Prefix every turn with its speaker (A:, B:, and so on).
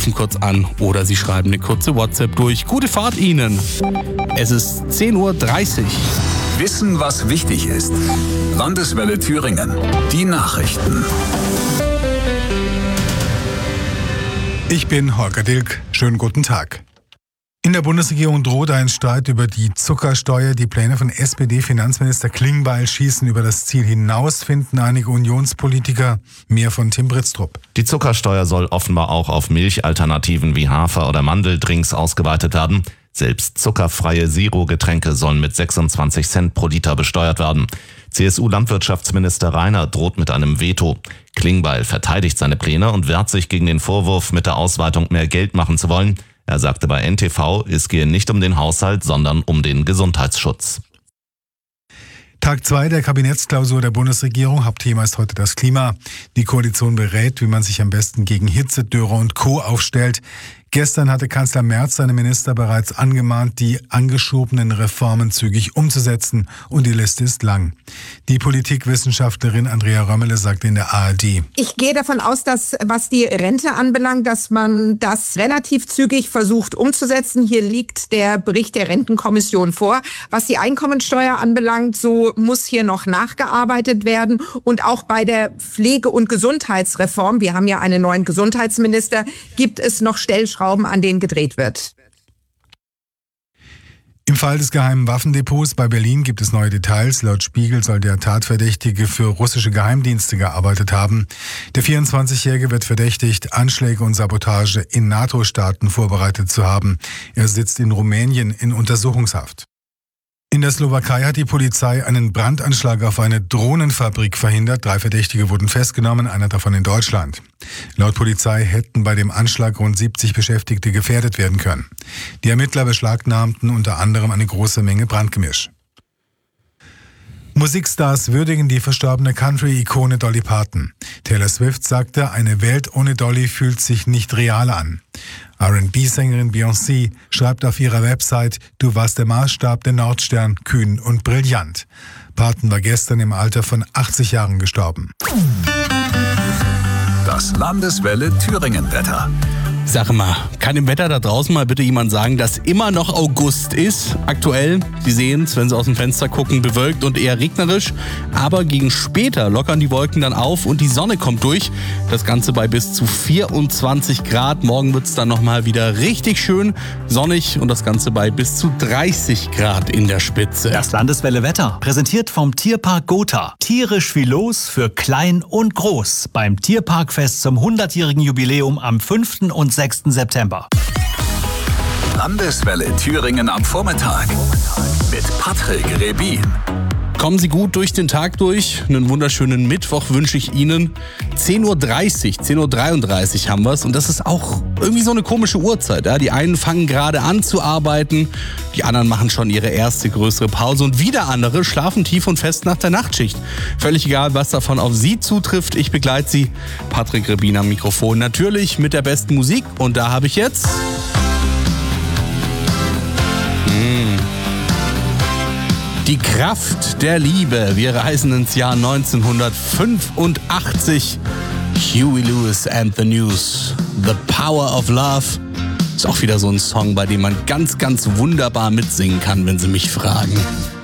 A: rufen kurz an oder Sie schreiben eine kurze WhatsApp durch. Gute Fahrt Ihnen. Es ist 10.30 Uhr.
B: Wissen, was wichtig ist. Landeswelle Thüringen. Die Nachrichten.
C: Ich bin Holger Dilk. Schönen guten Tag. In der Bundesregierung droht ein Streit über die Zuckersteuer. Die Pläne von SPD-Finanzminister Klingbeil schießen über das Ziel hinaus, finden einige Unionspolitiker. Mehr von Tim Britztrup.
D: Die Zuckersteuer soll offenbar auch auf Milchalternativen wie Hafer- oder Mandeldrinks ausgeweitet werden. Selbst zuckerfreie Zero-Getränke sollen mit 26 Cent pro Liter besteuert werden. CSU-Landwirtschaftsminister Rainer droht mit einem Veto. Klingbeil verteidigt seine Pläne und wehrt sich gegen den Vorwurf, mit der Ausweitung mehr Geld machen zu wollen. Er sagte bei NTV, es gehe nicht um den Haushalt, sondern um den Gesundheitsschutz.
C: Tag 2 der Kabinettsklausur der Bundesregierung. Hauptthema ist heute das Klima. Die Koalition berät, wie man sich am besten gegen Hitze, Dürre und Co. aufstellt. Gestern hatte Kanzler Merz seine Minister bereits angemahnt, die angeschobenen Reformen zügig umzusetzen. Und die Liste ist lang. Die Politikwissenschaftlerin Andrea Römmele sagte in der ARD:
E: Ich gehe davon aus, dass, was die Rente anbelangt, dass man das relativ zügig versucht umzusetzen. Hier liegt der Bericht der Rentenkommission vor. Was die Einkommensteuer anbelangt, so muss hier noch nachgearbeitet werden. Und auch bei der Pflege- und Gesundheitsreform, wir haben ja einen neuen Gesundheitsminister, gibt es noch Stellschrauben, an denen gedreht wird.
C: Im Fall des geheimen Waffendepots bei Berlin gibt es neue Details. Laut Spiegel soll der Tatverdächtige für russische Geheimdienste gearbeitet haben. Der 24-Jährige wird verdächtigt, Anschläge und Sabotage in NATO-Staaten vorbereitet zu haben. Er sitzt in Rumänien in Untersuchungshaft. In der Slowakei hat die Polizei einen Brandanschlag auf eine Drohnenfabrik verhindert. 3 Verdächtige wurden festgenommen, einer davon in Deutschland. Laut Polizei hätten bei dem Anschlag rund 70 Beschäftigte gefährdet werden können. Die Ermittler beschlagnahmten unter anderem eine große Menge Brandgemisch. Musikstars würdigen die verstorbene Country-Ikone Dolly Parton. Taylor Swift sagte, eine Welt ohne Dolly fühlt sich nicht real an. R&B-Sängerin Beyoncé schreibt auf ihrer Website, du warst der Maßstab, der Nordstern, kühn und brillant. Parton war gestern im Alter von 80 Jahren gestorben.
B: Das Landeswelle Thüringen-Wetter.
A: Sag mal, kann im Wetter da draußen mal bitte jemand sagen, dass immer noch August ist? Aktuell, Sie sehen es, wenn Sie aus dem Fenster gucken, bewölkt und eher regnerisch. Aber gegen später lockern die Wolken dann auf und die Sonne kommt durch. Das Ganze bei bis zu 24 Grad. Morgen wird es dann nochmal wieder richtig schön sonnig und das Ganze bei bis zu 30 Grad in der Spitze.
F: Das Landeswelle Wetter, präsentiert vom Tierpark Gotha. Tierisch wie los für klein und groß. Beim Tierparkfest zum 100-jährigen Jubiläum am 5. und 6. September.
B: Landeswelle Thüringen am Vormittag mit Patrick Rebin.
A: Kommen Sie gut durch den Tag durch. Einen wunderschönen Mittwoch wünsche ich Ihnen. 10.30 Uhr, 10.33 Uhr haben wir es. Und das ist auch irgendwie so eine komische Uhrzeit. Ja? Die einen fangen gerade an zu arbeiten, die anderen machen schon ihre erste größere Pause und wieder andere schlafen tief und fest nach der Nachtschicht. Völlig egal, was davon auf Sie zutrifft. Ich begleite Sie, Patrick Rebin am Mikrofon. Natürlich mit der besten Musik. Und da habe ich jetzt... Die Kraft der Liebe. Wir reisen ins Jahr 1985. Huey Lewis and the News. The Power of Love. Ist auch wieder so ein Song, bei dem man ganz, ganz wunderbar mitsingen kann, wenn Sie mich fragen.